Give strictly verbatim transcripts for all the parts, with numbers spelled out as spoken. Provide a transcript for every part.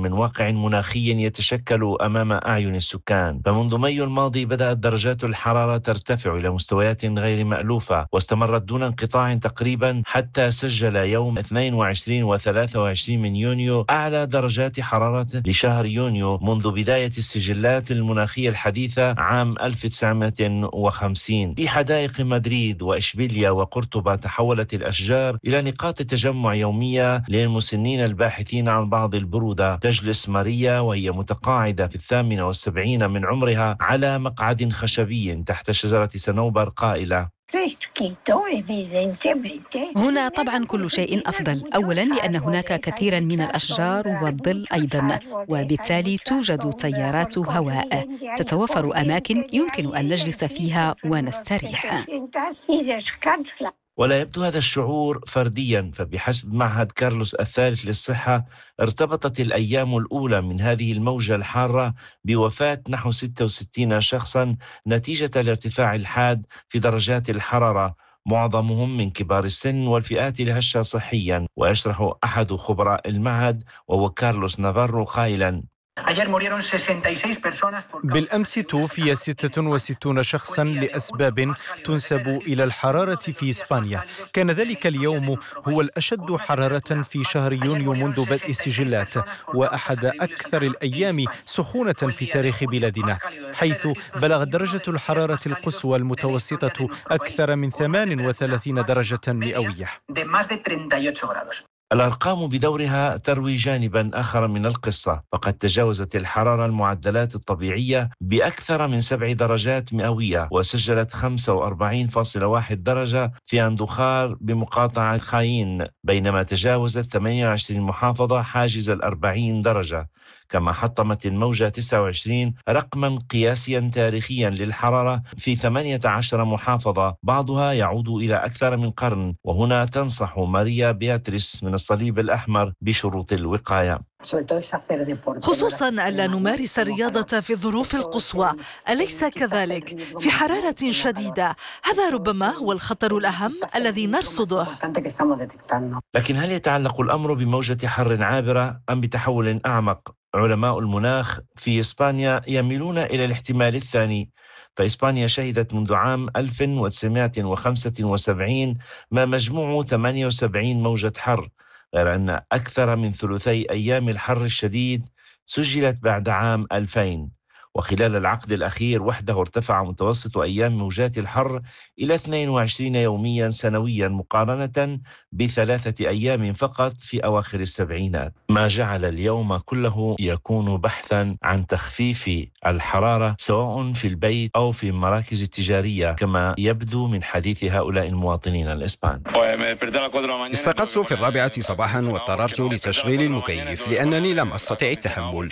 من واقع مناخي يتشكل أمام أعين السكان. فمنذ مايو الماضي بدأت درجات الحرارة ترتفع إلى مستويات غير مألوفة، واستمرت دون انقطاع تقريبا حتى سجل يوم اثنين وعشرين وثلاثة وعشرين من يونيو أعلى درجات حرارة لشهر يونيو منذ بداية السجلات المناخية الحديثة عام ألف وتسعمائة وخمسين. في حدائق مدريد وإشبيليا وقرطبة تحولت الأشجار إلى نقاط تجمع يومية للمسنين الباحثين عن بعض البرودة. تجلس ماريا وهي متقاعدة في الثامنة والسبعين من عمرها على مقعد خشبي تحت شجرة صنوبر قائلة: هنا طبعا كل شيء أفضل، أولا لأن هناك كثيرا من الأشجار والظل أيضا، وبالتالي توجد تيارات هواء، تتوفر أماكن يمكن أن نجلس فيها ونستريح. ولا يبدو هذا الشعور فرديا، فبحسب معهد كارلوس الثالث للصحة ارتبطت الأيام الأولى من هذه الموجة الحارة بوفاة نحو ستة وستين شخصا نتيجة الارتفاع الحاد في درجات الحرارة، معظمهم من كبار السن والفئات الهشة صحيا. ويشرح أحد خبراء المعهد وهو كارلوس نافارو قائلا: بالأمس توفي ستة وستين شخصا لأسباب تنسب إلى الحرارة في إسبانيا. كان ذلك اليوم هو الأشد حرارة في شهر يونيو منذ بدء السجلات، وأحد أكثر الأيام سخونة في تاريخ بلادنا، حيث بلغت درجة الحرارة القصوى المتوسطة أكثر من ثمانية وثلاثين درجة مئوية. الأرقام بدورها تروي جانبا آخر من القصة، فقد تجاوزت الحرارة المعدلات الطبيعية بأكثر من سبع درجات مئوية، وسجلت خمسة وأربعين فاصلة واحد درجة في أندوخار بمقاطعة خاين، بينما تجاوزت ثمانية وعشرين محافظة حاجز الأربعين درجة. كما حطمت الموجة تسعة وعشرين رقما قياسيا تاريخيا للحرارة في ثمانية عشر محافظة، بعضها يعود إلى أكثر من قرن. وهنا تنصح ماريا بياتريس من الصليب الأحمر بشروط الوقاية، خصوصا ألا نمارس الرياضة في الظروف القصوى، أليس كذلك؟ في حرارة شديدة، هذا ربما هو الخطر الأهم الذي نرصده. لكن هل يتعلق الأمر بموجة حر عابرة أم بتحول أعمق؟ علماء المناخ في إسبانيا يميلون إلى الاحتمال الثاني، فإسبانيا شهدت منذ عام ألف وتسعمائة وخمسة وسبعين ما مجموع ثمانية وسبعين موجة حر، غير أن أكثر من ثلثي أيام الحر الشديد سجلت بعد عام ألفين. وخلال العقد الأخير وحده ارتفع متوسط أيام موجات الحر إلى اثنين وعشرين يوميا سنويا، مقارنة بثلاثة أيام فقط في أواخر السبعينات، ما جعل اليوم كله يكون بحثا عن تخفيف الحرارة سواء في البيت أو في المراكز التجارية، كما يبدو من حديث هؤلاء المواطنين الإسبان. استيقظت في الرابعة صباحا واضطررت لتشغيل المكيف لأنني لم أستطع التحمل.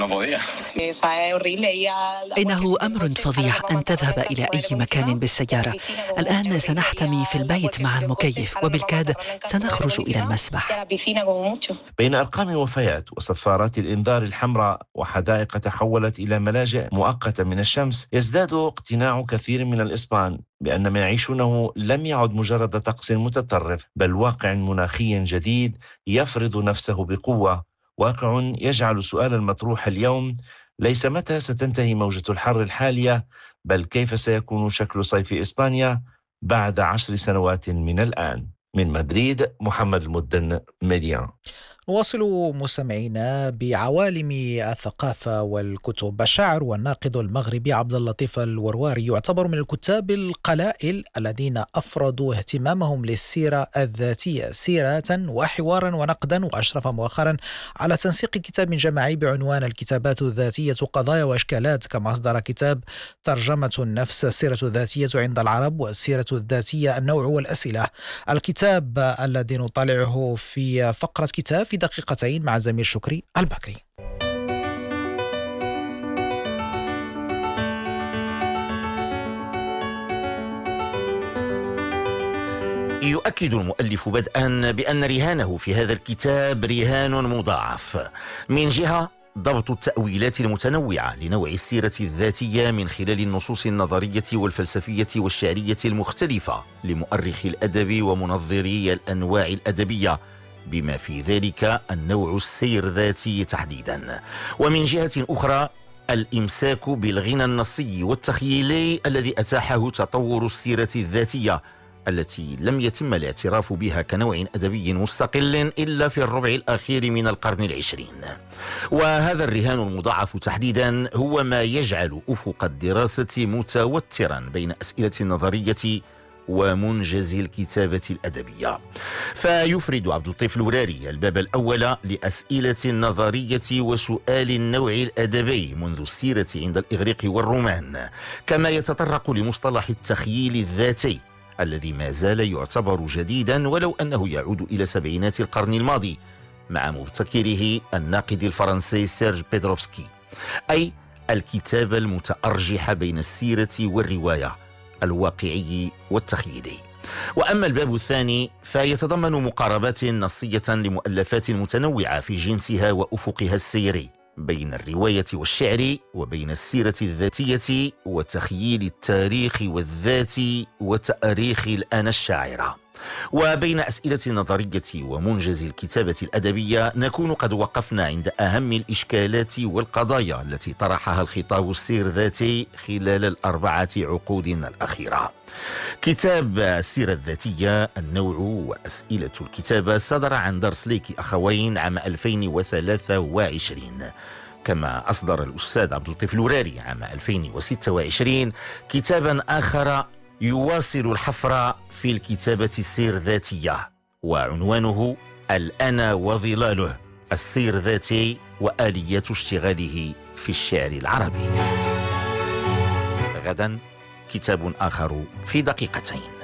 إنه أمر فظيع أن تذهب إلى أي مكان بالسيارة. الآن سنحتمي في البيت مع المكيف، وبالكاد سنخرج إلى المسبح. بين أرقام الوفيات وصفارات الإنذار الحمراء وحدائق تحولت إلى ملاجئ مؤقتة من الشمس، يزداد اقتناع كثير من الإسبان بأن ما يعيشونه لم يعد مجرد طقس متطرف، بل واقع مناخي جديد يفرض نفسه بقوة. واقع يجعل سؤال المطروح اليوم ليس متى ستنتهي موجة الحر الحالية، بل كيف سيكون شكل صيف إسبانيا بعد عشر سنوات من الآن. من مدريد، محمد المدن، ميديا. نواصل مستمعينا بعوالم الثقافة والكتب. الشاعر والناقد المغربي عبد اللطيف الورواري يعتبر من الكتاب القلائل الذين أفردوا اهتمامهم للسيرة الذاتية سيرة وحوارا ونقدا، وأشرف مؤخرا على تنسيق كتاب جماعي بعنوان الكتابات الذاتية قضايا وأشكالات، كما أصدر كتاب ترجمة النفس السيرة الذاتية عند العرب والسيرة الذاتية النوع والأسئلة. الكتاب الذي نطالعه في فقرة كتاب في دقيقتين مع زميل شكري البكري. يؤكد المؤلف بدءا بأن رهانه في هذا الكتاب رهان مضاعف. من جهة ضبط التأويلات المتنوعة لنوع السيرة الذاتية من خلال النصوص النظرية والفلسفية والشعرية المختلفة لمؤرخي الأدب ومنظري الأنواع الأدبية، بما في ذلك النوع السير ذاتي تحديدا. ومن جهة أخرى الإمساك بالغنى النصي والتخيلي الذي أتاحه تطور السيرة الذاتية التي لم يتم الاعتراف بها كنوع أدبي مستقل إلا في الربع الأخير من القرن العشرين. وهذا الرهان المضاعف تحديدا هو ما يجعل أفق الدراسة متوترا بين أسئلة النظرية ومنجز الكتابة الأدبية. فيفرد عبد اللطيف الوراري الباب الأول لأسئلة النظرية وسؤال النوع الأدبي منذ السيرة عند الإغريق والرومان، كما يتطرق لمصطلح التخييل الذاتي الذي ما زال يعتبر جديدا ولو أنه يعود إلى سبعينات القرن الماضي مع مبتكره الناقد الفرنسي سيرج بيدروفسكي، أي الكتابة المتأرجحة بين السيرة والرواية، الواقعي والتخيلي. وأما الباب الثاني فيتضمن مقاربات نصية لمؤلفات متنوعة في جنسها وأفقها السيري بين الرواية والشعر، وبين السيرة الذاتية وتخييل التاريخ والذات وتأريخ الأنا الشاعرة. وبين أسئلة النظرية ومنجز الكتابة الأدبية نكون قد وقفنا عند أهم الإشكالات والقضايا التي طرحها الخطاب السير ذاتي خلال الأربعة عقود الأخيرة. كتاب السيرة الذاتية النوع وأسئلة الكتابة صدر عن دارسليكي أخوين عام ألفين وثلاثة وعشرين، كما أصدر الأستاذ عبد اللطيف الوراري عام ألفين وستة وعشرين كتابا آخر يواصل الحفر في الكتابة السير ذاتية، وعنوانه الأنا وظلاله، السير ذاتي وآليات اشتغاله في الشعر العربي. غدا كتاب آخر في دقيقتين.